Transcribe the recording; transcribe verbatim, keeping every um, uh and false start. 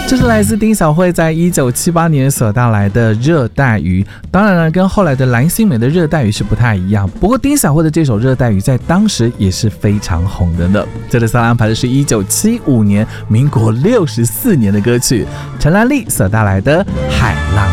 这是来自丁小慧在一九七八年所带来的热带鱼，当然了，跟后来的蓝心湄的热带鱼是不太一样，不过丁小慧的这首热带鱼在当时也是非常红的呢。这里所安排的是一九七五年民国六十四年的歌曲，陈兰丽所带来的海浪